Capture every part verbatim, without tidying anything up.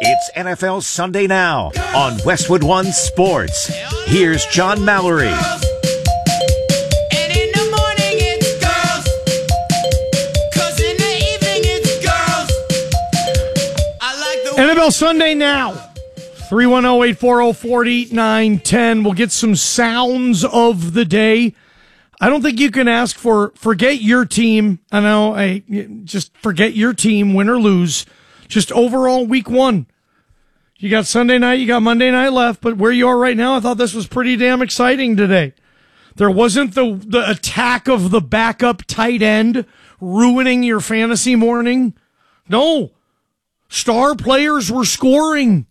It's N F L Sunday Now on Westwood One Sports. Here's John Mallory. N F L Sunday Now. three one zero, eight four zero, four nine one zero. We'll get some sounds of the day. I don't think you can ask for forget your team. I know, I just forget your team, win or lose. Just overall week one. You got Sunday night, you got Monday night left, but where you are right now, I thought this was pretty damn exciting today. There wasn't the, the attack of the backup tight end ruining your fantasy morning. No. Star players were scoring.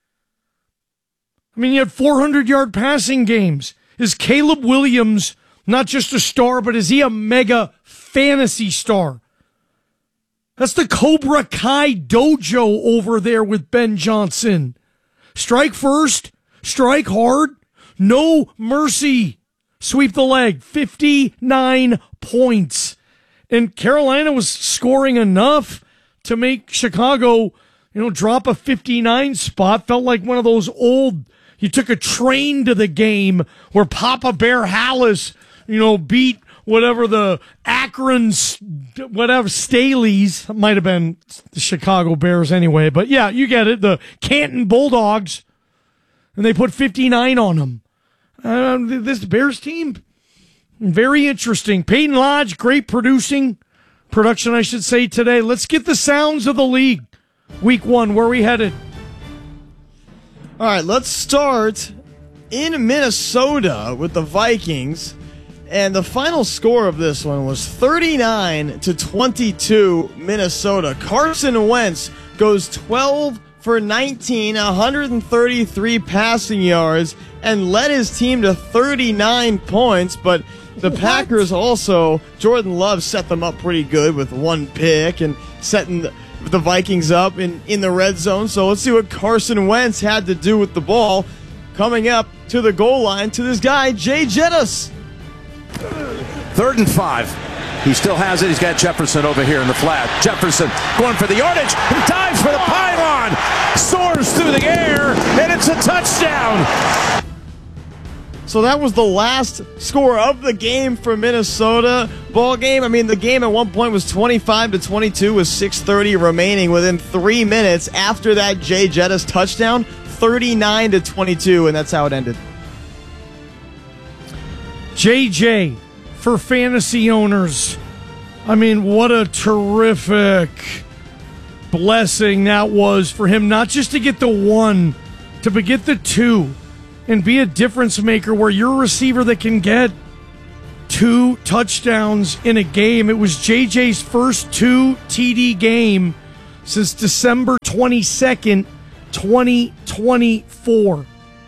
I mean, you had four hundred yard passing games. Is Caleb Williams not just a star, but is he a mega fantasy star? That's the Cobra Kai dojo over there with Ben Johnson. Strike first, strike hard, no mercy. Sweep the leg, fifty-nine points. And Carolina was scoring enough to make Chicago, you know, drop a fifty-nine spot. Felt like one of those old, you took a train to the game where Papa Bear Hallis, you know, beat whatever the Akron, whatever, Staley's, might have been the Chicago Bears anyway. But yeah, you get it, the Canton Bulldogs, and they put fifty-nine on them. Uh, this Bears team, very interesting. Peyton Lodge, great producing. Production, I should say, today. Let's get the sounds of the league. Week one, where are we headed? All right, let's start in Minnesota with the Vikings. And the final score of this one was thirty-nine to twenty-two Minnesota. Carson Wentz goes twelve for nineteen, one hundred thirty-three passing yards, and led his team to thirty-nine points, but the what? Packers also, Jordan Love set them up pretty good with one pick and setting the, the Vikings up in, in the red zone. So let's see what Carson Wentz had to do with the ball coming up to the goal line to this guy, Jay Jettis. Third and five. He still has it. He's got Jefferson over here in the flat. Jefferson going for the yardage and dives for the pylon. Soars through the air, and it's a touchdown. So that was the last score of the game for Minnesota. Ball game, I mean, the game at one point was twenty-five to twenty-two with six thirty remaining. Within three minutes after that Jay Jettis touchdown, thirty-nine to twenty-two, and that's how it ended. J J, for fantasy owners, I mean, what a terrific blessing that was for him, not just to get the one, to get the two. And be a difference maker where you're a receiver that can get two touchdowns in a game. It was J J's first two T D game since December twenty-second, twenty twenty-four.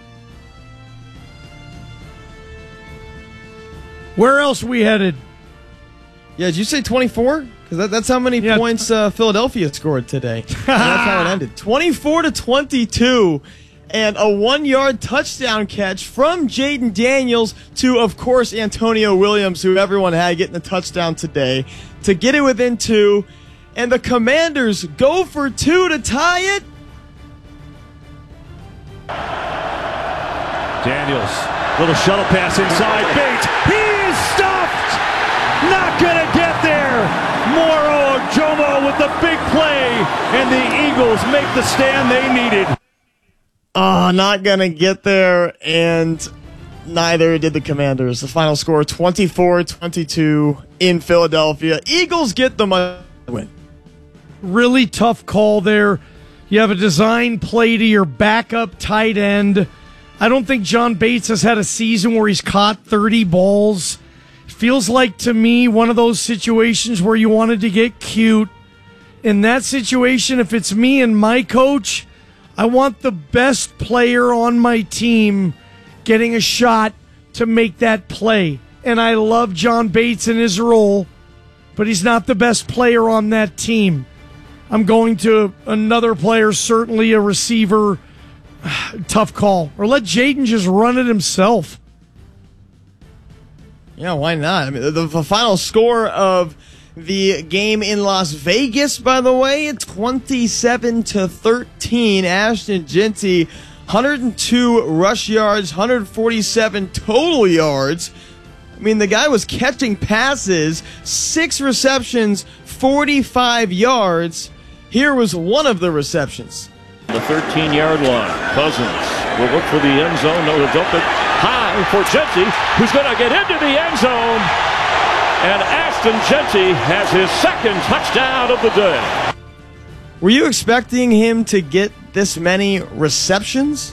Where else are we headed? Yeah, did you say twenty-four? Because that, that's how many yeah. points uh, Philadelphia scored today. That's how it ended. twenty-four to twenty-two. And a one-yard touchdown catch from Jaden Daniels to, of course, Antonio Williams, who everyone had getting the touchdown today, to get it within two. And the Commanders go for two to tie it. Daniels, little shuttle pass inside. Bates, he is stuffed! Not going to get there. Moro Ojomo with the big play, and the Eagles make the stand they needed. Oh, not going to get there, and neither did the Commanders. The final score, twenty-four twenty-two in Philadelphia. Eagles get the win. Really tough call there. You have a design play to your backup tight end. I don't think John Bates has had a season where he's caught thirty balls. Feels like, to me, one of those situations where you wanted to get cute. In that situation, if it's me and my coach, I want the best player on my team getting a shot to make that play. And I love John Bates in his role, but he's not the best player on that team. I'm going to another player, certainly a receiver. Tough call. Or let Jaden just run it himself. Yeah, why not? I mean, the, the final score of The game in Las Vegas, by the way, twenty-seven to thirteen. Ashton Jeanty, one hundred two rush yards, one hundred forty-seven total yards. I mean, the guy was catching passes, six receptions, forty-five yards. Here was one of the receptions. The thirteen-yard line. Cousins will look for the end zone. No, it's open high for Jeanty, who's going to get into the end zone. And Ashton Jeanty has his second touchdown of the day. Were you expecting him to get this many receptions?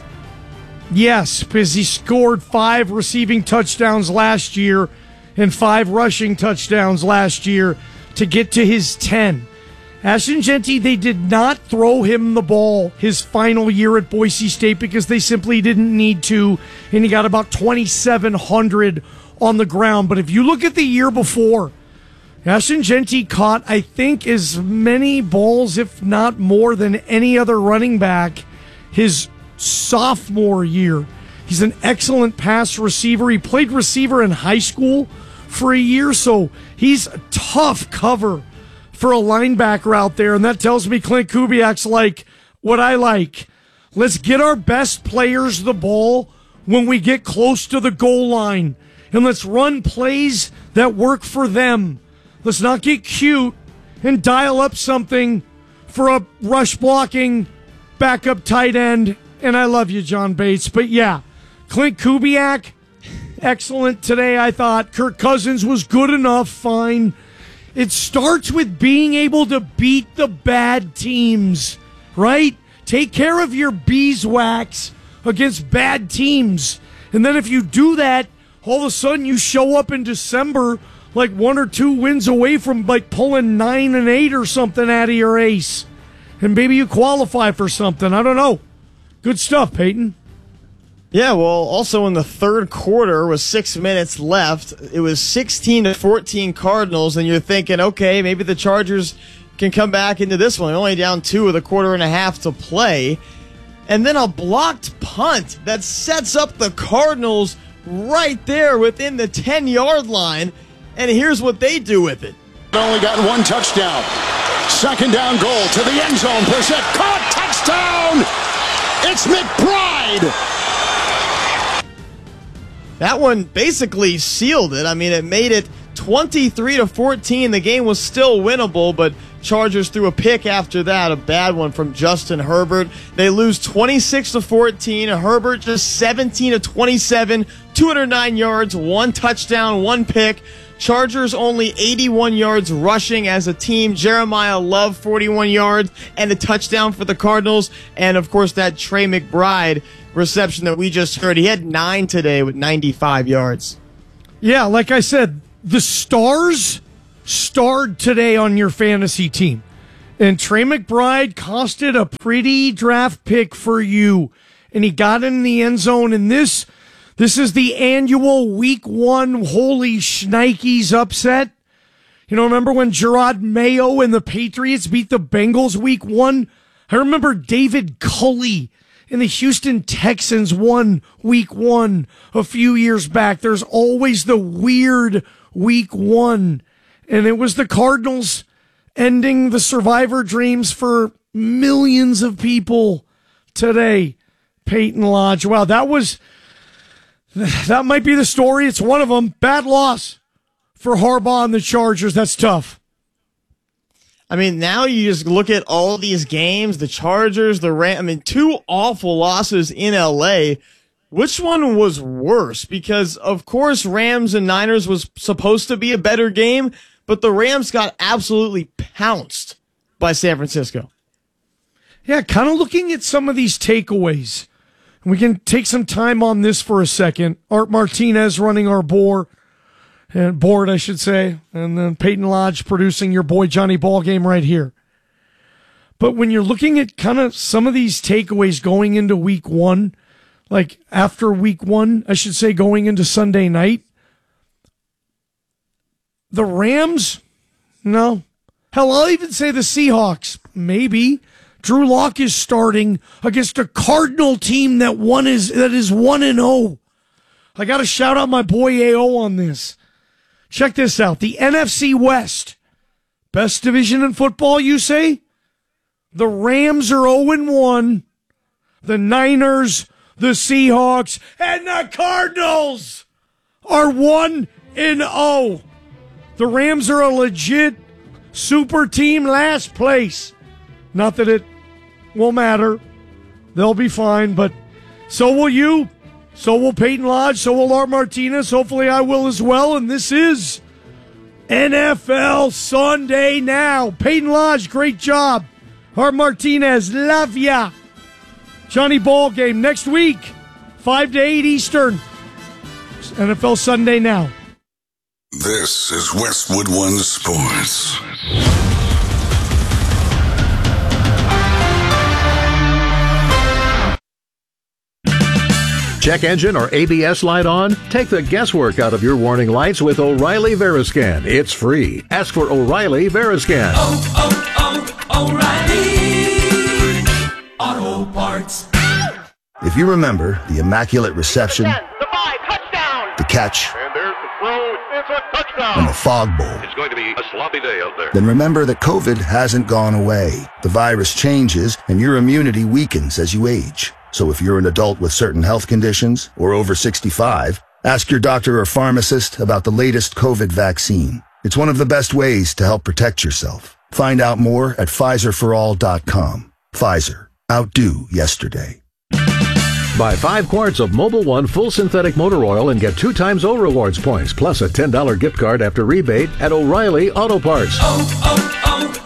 Yes, because he scored five receiving touchdowns last year and five rushing touchdowns last year to get to his ten. Ashton Jeanty, they did not throw him the ball his final year at Boise State because they simply didn't need to, and he got about twenty-seven hundred on the ground. But if you look at the year before, Ashton Jeanty caught, I think, as many balls, if not more, than any other running back his sophomore year. He's an excellent pass receiver. He played receiver in high school for a year, so he's a tough cover for a linebacker out there, and that tells me Clint Kubiak's like what I like. Let's get our best players the ball when we get close to the goal line, and let's run plays that work for them. Let's not get cute and dial up something for a rush blocking backup tight end. And I love you, John Bates. But yeah, Clint Kubiak, excellent today, I thought. Kirk Cousins was good enough, fine. It starts with being able to beat the bad teams, right? Take care of your beeswax against bad teams. And then if you do that, all of a sudden you show up in December like one or two wins away from like pulling nine and eight or something out of your ace. And maybe you qualify for something. I don't know. Good stuff, Peyton. Yeah, well, also in the third quarter with six minutes left, it was sixteen to fourteen Cardinals, and you're thinking, okay, maybe the Chargers can come back into this one. They're only down two with a quarter and a half to play. And then a blocked punt that sets up the Cardinals right there within the ten-yard line. And here's what they do with it. Only got one touchdown. Second down goal to the end zone. Brissett caught. Touchdown! It's McBride! That one basically sealed it. I mean, it made it twenty-three to fourteen. The game was still winnable, but Chargers threw a pick after that, a bad one from Justin Herbert. They lose twenty-six to fourteen. Herbert just seventeen to twenty-seven, two hundred nine yards, one touchdown, one pick. Chargers only eighty-one yards rushing as a team. Jeremiah Love, forty-one yards, and a touchdown for the Cardinals. And, of course, that Trey McBride reception that we just heard. He had nine today with ninety-five yards. Yeah, like I said, the stars starred today on your fantasy team. And Trey McBride costed a pretty draft pick for you. And he got in the end zone. And this... This is the annual week one holy shnikes upset. You know, remember when Gerard Mayo and the Patriots beat the Bengals week one? I remember David Culley and the Houston Texans won week one a few years back. There's always the weird week one. And it was the Cardinals ending the survivor dreams for millions of people today. Peyton Lodge. Wow, that was... That might be the story. It's one of them. Bad loss for Harbaugh and the Chargers. That's tough. I mean, now you just look at all these games, the Chargers, the Rams. I mean, two awful losses in L A. Which one was worse? Because, of course, Rams and Niners was supposed to be a better game, but the Rams got absolutely pounced by San Francisco. Yeah, kind of looking at some of these takeaways. We can take some time on this for a second. Art Martinez running our board, and board, I should say, and then Peyton Lodge producing your boy Johnny Ballgame right here. But when you're looking at kind of some of these takeaways going into week one, like after week one, I should say going into Sunday night, the Rams, no. Hell, I'll even say the Seahawks, maybe. Drew Lock is starting against a Cardinal team that one is that is one and oh. I got to shout out my boy A O on this. Check this out. The N F C West Best division in football, you say? The Rams are oh and one. The Niners, the Seahawks, and the Cardinals are one and oh. The Rams are a legit super team, last place. Not that it will matter. They'll be fine, but so will you. So will Peyton Lodge. So will Art Martinez. Hopefully I will as well. And this is N F L Sunday Now. Peyton Lodge, great job. Art Martinez, love ya. Johnny Ball game next week, five to eight Eastern. N F L Sunday Now. This is Westwood One Sports. Check engine or A B S light on? Take the guesswork out of your warning lights with O'Reilly Veriscan. It's free. Ask for O'Reilly Veriscan. Oh, oh, oh, O'Reilly Auto Parts. If you remember the immaculate reception, ten, the five, touchdown. The catch, and there's the throw. It's a touchdown. And the fog bowl. It's going to be a sloppy day out there. Then remember that COVID hasn't gone away. The virus changes, and your immunity weakens as you age. So if you're an adult with certain health conditions or over sixty-five, ask your doctor or pharmacist about the latest COVID vaccine. It's one of the best ways to help protect yourself. Find out more at Pfizer for all dot com. Pfizer. Outdo yesterday. Buy five quarts of Mobil One full synthetic motor oil and get two times O Rewards points, plus a ten dollars gift card after rebate at O'Reilly Auto Parts. Oh,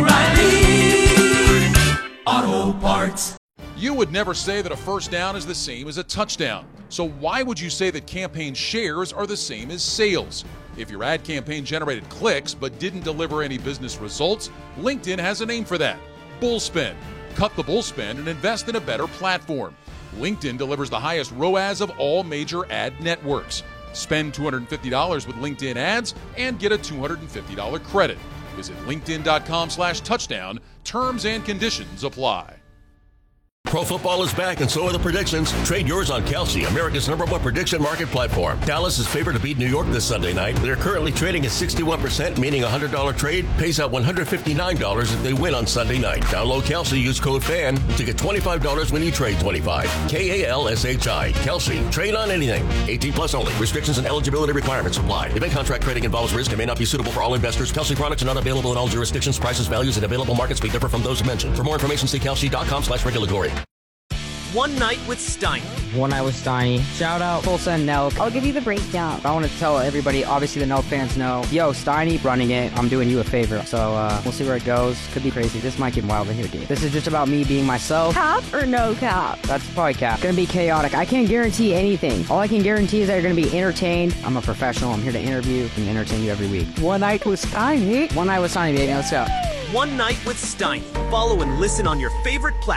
oh, oh, O'Reilly Auto Parts. You would never say that a first down is the same as a touchdown. So why would you say that campaign shares are the same as sales? If your ad campaign generated clicks but didn't deliver any business results, LinkedIn has a name for that. Bullspend. Cut the bullspend and invest in a better platform. LinkedIn delivers the highest R O A S of all major ad networks. Spend two hundred fifty dollars with LinkedIn ads and get a two hundred fifty dollars credit. Visit linkedin.com slash touchdown. Terms and conditions apply. Pro football is back, and so are the predictions. Trade yours on Kalshi, America's number one prediction market platform. Dallas is favored to beat New York this Sunday night. They're currently trading at sixty-one percent, meaning a one hundred dollars trade pays out one hundred fifty-nine dollars if they win on Sunday night. Download Kalshi, use code FAN to get twenty-five dollars when you trade twenty-five. K A L S H I. Kalshi. Trade on anything. eighteen plus only. Restrictions and eligibility requirements apply. Event contract trading involves risk and may not be suitable for all investors. Kalshi products are not available in all jurisdictions. Prices, values, and available markets may differ from those mentioned. For more information, see kalshi.com slash regulatory. One Night with Steiny. One Night with Steiny. Shout out Tulsa and Nelk. I'll give you the breakdown. I want to tell everybody, obviously the Nelk fans know, yo, Steiny running it. I'm doing you a favor. So uh, we'll see where it goes. Could be crazy. This might get wild in here, dude. This is just about me being myself. Cap or no cap? That's probably cap. Gonna be chaotic. I can't guarantee anything. All I can guarantee is that you're gonna be entertained. I'm a professional. I'm here to interview and entertain you every week. One Night with Steiny. One Night with Steiny, baby. Let's go. One Night with Steiny. Follow and listen on your favorite platform.